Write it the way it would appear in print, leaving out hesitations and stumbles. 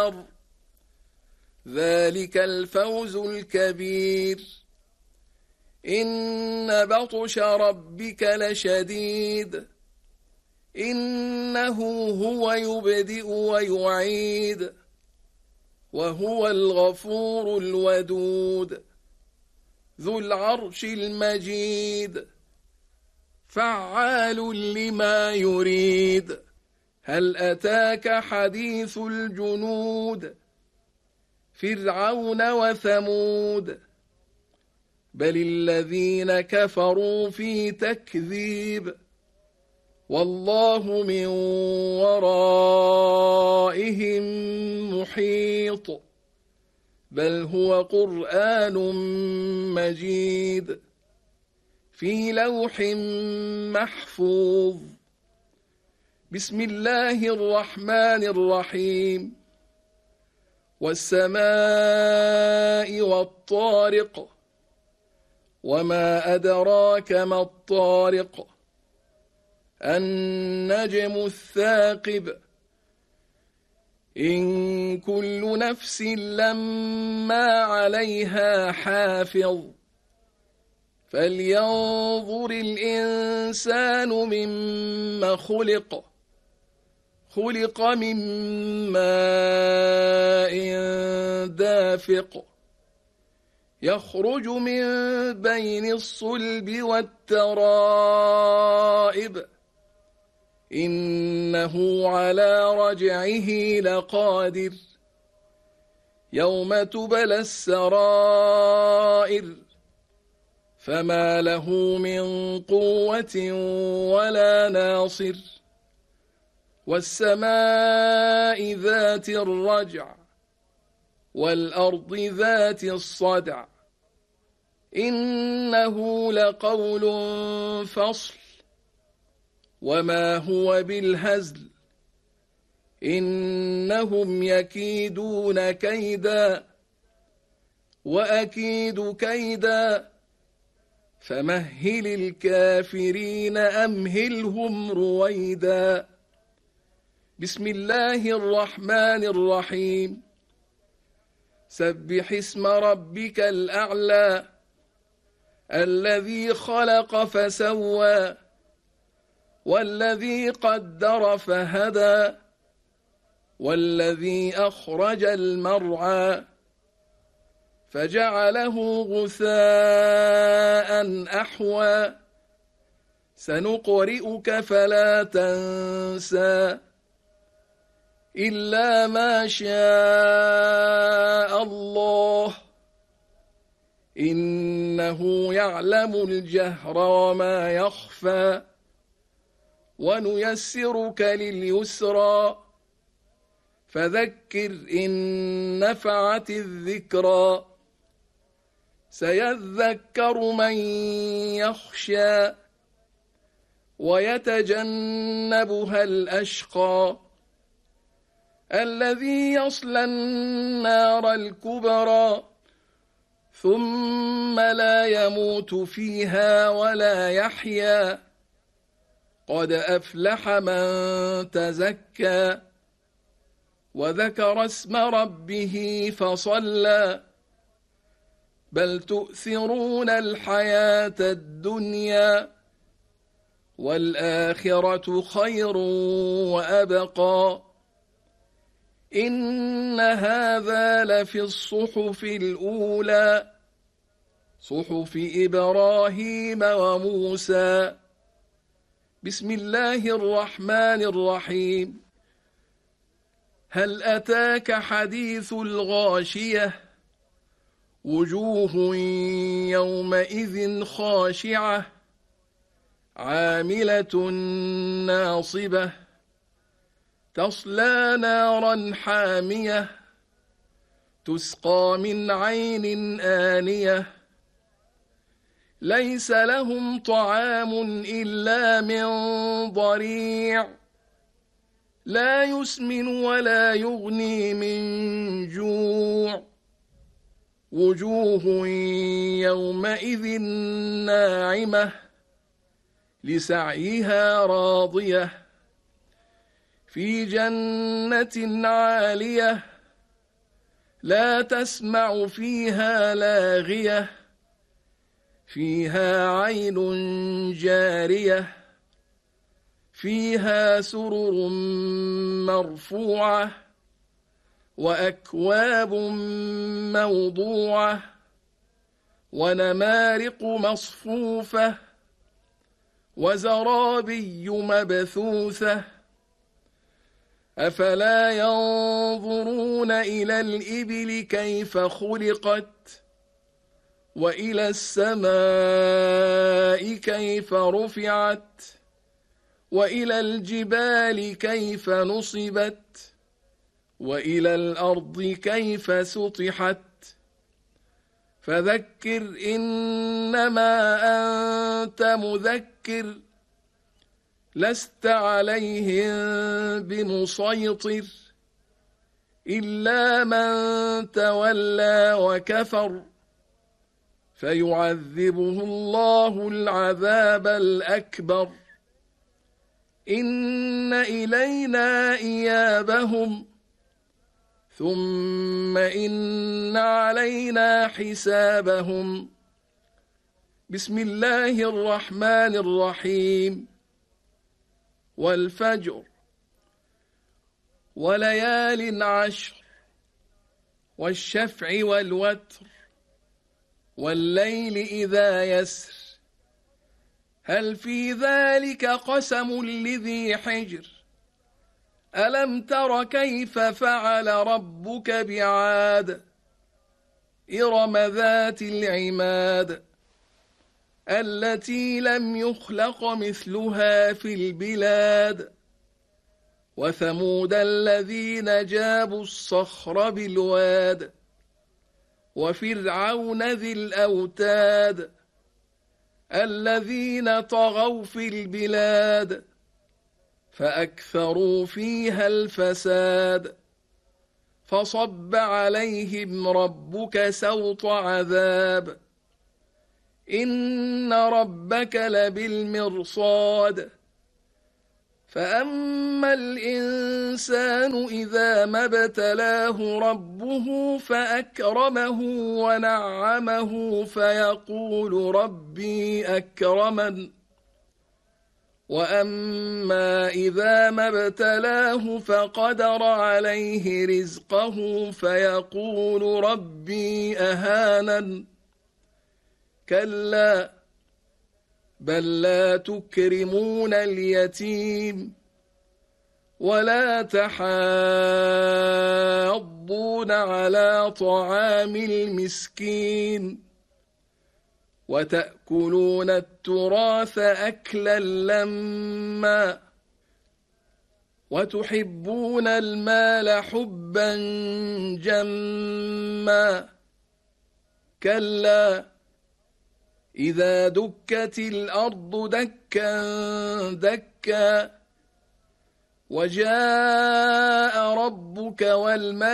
البشر ذلك الفوز الكبير إن بطش ربك لشديد إنه هو يبدئ ويعيد وهو الغفور الودود ذو العرش المجيد فعال لما يريد هل أتاك حديث الجنود فرعون وثمود بل الذين كفروا في تكذيب والله من ورائهم محيط بل هو قرآن مجيد في لوح محفوظ بسم الله الرحمن الرحيم والسماء والطارق وما أدراك ما الطارق النجم الثاقب إن كل نفس لما عليها حافظ فلينظر الإنسان مما خلق خلق من ماء دافق يخرج من بين الصلب والترائب إنه على رجعه لقادر يوم تبلى السرائر فما له من قوة ولا ناصر والسماء ذات الرجع والأرض ذات الصدع إنه لقول فصل وما هو بالهزل إنهم يكيدون كيدا وأكيد كيدا فمهل الكافرين أمهلهم رويدا بسم الله الرحمن الرحيم سبح اسم ربك الأعلى الذي خلق فسوى والذي قدر فهدى والذي أخرج المرعى فجعله غثاء أحوى سنقرئك فلا تنسى إلا ما شاء الله إنه يعلم الجهر وما يخفى ونيسرك لليسرى فذكر إن نفعت الذكرى سيذكر من يخشى ويتجنبها الأشقى الذي يصلى النار الكبرى ثم لا يموت فيها ولا يحيا قد أفلح من تزكى وذكر اسم ربه فصلى بل تؤثرون الحياة الدنيا والآخرة خير وأبقى إن هذا لفي الصحف الأولى صحف إبراهيم وموسى بسم الله الرحمن الرحيم هل أتاك حديث الغاشية وجوه يومئذ خاشعة عاملة ناصبة تصلى نارا حامية تسقى من عين آنية ليس لهم طعام إلا من ضريع لا يسمن ولا يغني من جوع وجوه يومئذ ناعمة لسعيها راضية في جنة عالية لا تسمع فيها لاغية فيها عين جارية فيها سرر مرفوعة وأكواب موضوعة ونمارق مصفوفة وزرابي مبثوثة أفلا ينظرون إلى الإبل كيف خلقت وإلى السماء كيف رفعت وإلى الجبال كيف نصبت وإلى الأرض كيف سطحت فذكر إنما أنت مذكر لست عليهم بمسيطر إلا من تولى وكفر فيعذبه الله العذاب الأكبر إن إلينا إيابهم ثم إن علينا حسابهم بسم الله الرحمن الرحيم والفجر وليال عشر والشفع والوتر والليل إذا يسر هل في ذلك قسم لذي حجر ألم تر كيف فعل ربك بعاد إرم ذات العماد التي لم يخلق مثلها في البلاد وثمود الذين جابوا الصخر بالواد وفرعون ذي الأوتاد الذين طغوا في البلاد فأكثروا فيها الفساد فصب عليهم ربك سوط عذاب إن ربك لبالمرصاد فأما الإنسان إذا ما ابتلاه ربه فأكرمه ونعمه فيقول ربي أكرمن وأما إذا ما ابتلاه فقدر عليه رزقه فيقول ربي أهانن كلا بل لا تكرمون اليتيم ولا تحاضون على طعام المسكين وتأكلون التراث أكلا لما وتحبون المال حبا جما كلا إذا دكت الأرض دكا دكا وجاء ربك والملك